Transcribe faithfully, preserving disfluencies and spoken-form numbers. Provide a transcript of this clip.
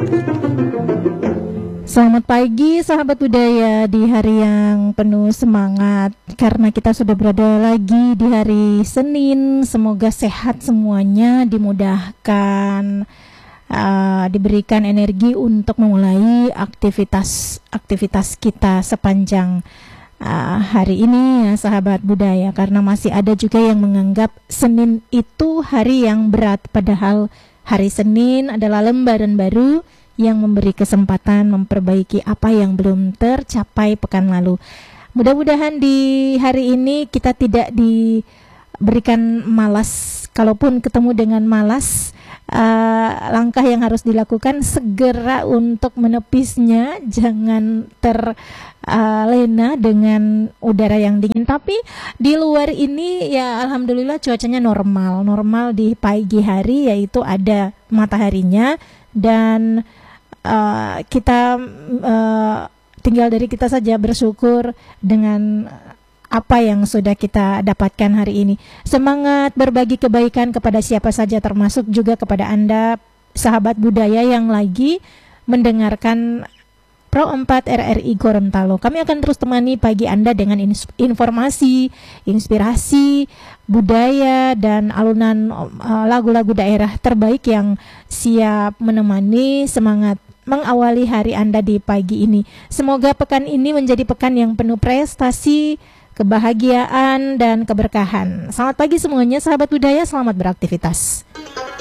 Selamat pagi sahabat budaya di hari yang penuh semangat, karena kita sudah berada lagi di hari Senin. Semoga sehat semuanya, dimudahkan, uh, diberikan energi untuk memulai aktivitas-aktivitas kita sepanjang uh, hari ini ya sahabat budaya. Karena masih ada juga yang menganggap Senin itu hari yang berat, padahal hari Senin adalah lembaran baru yang memberi kesempatan memperbaiki apa yang belum tercapai pekan lalu. Mudah-mudahan di hari ini kita tidak diberikan malas. Kalaupun ketemu dengan malas, uh, langkah yang harus dilakukan segera untuk menepisnya. Jangan terlena uh, dengan udara yang dingin. Tapi di luar ini ya alhamdulillah cuacanya normal. Normal di pagi hari, yaitu ada mataharinya. Dan uh, kita uh, tinggal dari kita saja bersyukur dengan apa yang sudah kita dapatkan hari ini. Semangat berbagi kebaikan kepada siapa saja, termasuk juga kepada Anda sahabat budaya yang lagi mendengarkan Pro empat R R I Gorontalo. Kami akan terus temani pagi Anda dengan informasi, inspirasi, budaya, dan alunan uh, lagu-lagu daerah terbaik yang siap menemani semangat mengawali hari Anda di pagi ini. Semoga pekan ini menjadi pekan yang penuh prestasi, kebahagiaan, dan keberkahan. Selamat pagi semuanya sahabat budaya, selamat beraktivitas.